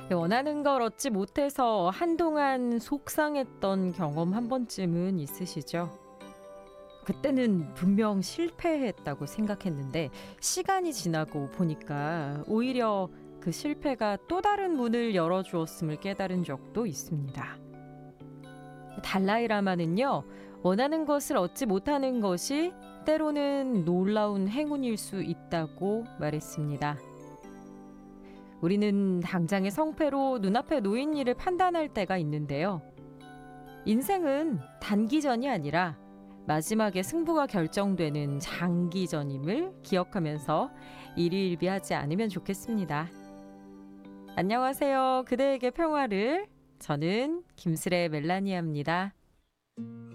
원하는 걸 얻지 못해서 한동안 속상했던 경험 한 번쯤은 있으시죠? 그때는 분명 실패했다고 생각했는데 시간이 지나고 보니까 오히려 그 실패가 또 다른 문을 열어주었음을 깨달은 적도 있습니다. 달라이라마는요, 원하는 것을 얻지 못하는 것이 때로는 놀라운 행운일 수 있다고 말했습니다. 우리는 당장의 성패로 눈앞에 놓인 일을 판단할 때가 있는데요. 인생은 단기전이 아니라 마지막에 승부가 결정되는 장기전임을 기억하면서 일희일비하지 않으면 좋겠습니다. 안녕하세요. 그대에게 평화를. 저는 김슬의 멜라니아입니다.